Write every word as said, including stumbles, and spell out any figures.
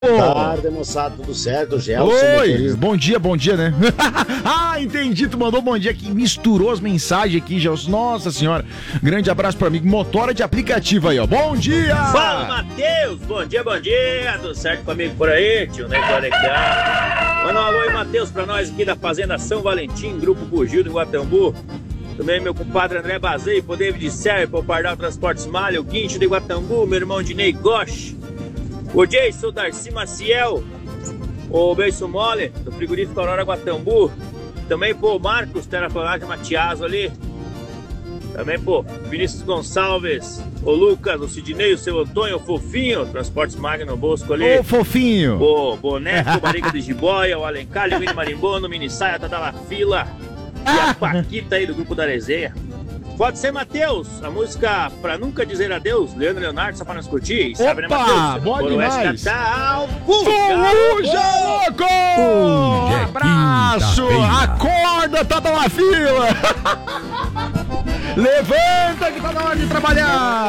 Boa tarde, moçada, tudo certo? Gelson, Oi, motorista. bom dia, bom dia, né? Ah, entendi, tu mandou bom dia aqui, misturou as mensagens aqui, Gelson. Nossa senhora, grande abraço pro amigo motora de aplicativo aí, ó. Bom dia! Fala, Matheus, bom dia, bom dia, tudo certo comigo por aí, tio Negócio aqui. Manda um alô aí, Matheus, pra nós aqui da Fazenda São Valentim, Grupo Bugio do Guatambu. Também meu compadre André Bazei, o David Serpa, o Pardal Transportes Malha, o Guincho de Guatambu, meu irmão Dinei Gosh, o Jason, o Darcy Maciel, o Beiço Mole, do frigorífico Aurora Guatambu. Também, pô, Marcos, Terraplanagem Matiaso ali. Também, pô, Vinícius Gonçalves, o Lucas, o Sidney, o seu Antônio, o Fofinho, Transportes Magno Bosco ali. Ô, fofinho! O Boneco, o Barriga de Jiboia, o Alencar, o Mini Marimbono, o Mini Saia, tá da Fila. E a Paquita aí do grupo da Resenha. Pode ser, Matheus, a música Pra Nunca Dizer Adeus, Leandro Leonardo, só pra nós curtir. Sabe, né, Matheus? Bom demais! Tá, Fuja, louco! Hoje é Abraço! quinta-feira. Acorda, tá na fila! Levanta que tá na hora de trabalhar!